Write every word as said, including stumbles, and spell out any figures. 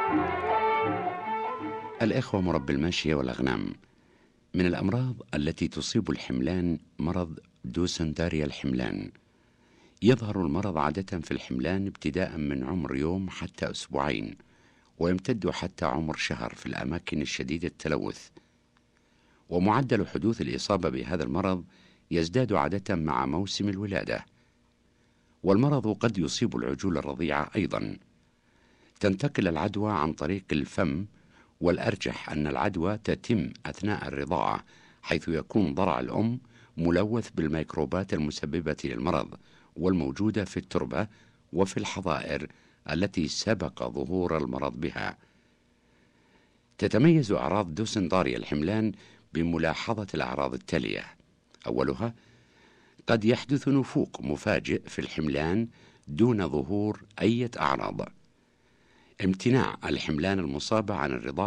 الإخوة، مربي الماشية والأغنام. من الأمراض التي تصيب الحملان مرض دوسنتاريا الحملان. يظهر المرض عادة في الحملان ابتداء من عمر يوم حتى أسبوعين، ويمتد حتى عمر شهر في الأماكن الشديدة التلوث. ومعدل حدوث الإصابة بهذا المرض يزداد عادة مع موسم الولادة. والمرض قد يصيب العجول الرضيعة أيضا. تنتقل العدوى عن طريق الفم، والأرجح أن العدوى تتم أثناء الرضاعة، حيث يكون ضرع الأم ملوث بالميكروبات المسببة للمرض والموجودة في التربة وفي الحظائر التي سبق ظهور المرض بها. تتميز أعراض دوسنتاريا الحملان بملاحظة الأعراض التالية: أولها، قد يحدث نفوق مفاجئ في الحملان دون ظهور أي أعراض. امتناع الحملان المصابة عن الرضاعة